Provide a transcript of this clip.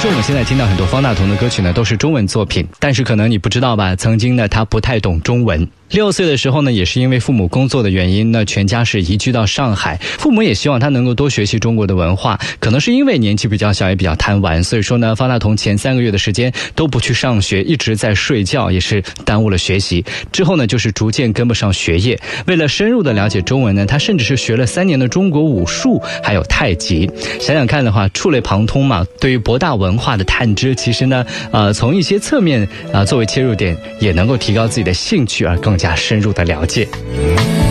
实我们现在听到很多方大同的歌曲呢，都是中文作品，但是可能你不知道吧，曾经呢他不太懂中文。6岁的时候呢，也是因为父母工作的原因呢，全家是移居到上海。父母也希望他能够多学习中国的文化，可能是因为年纪比较小，也比较贪玩，所以说呢，方大同前3个月的时间都不去上学，一直在睡觉，也是耽误了学习。之后呢，就是逐渐跟不上学业。为了深入的了解中文呢，他甚至是学了3年的中国武术，还有太极。想想看的话，触类旁通嘛，对于博大文化的探知，其实呢，从一些侧面作为切入点，也能够提高自己的兴趣，而更加深入的了解。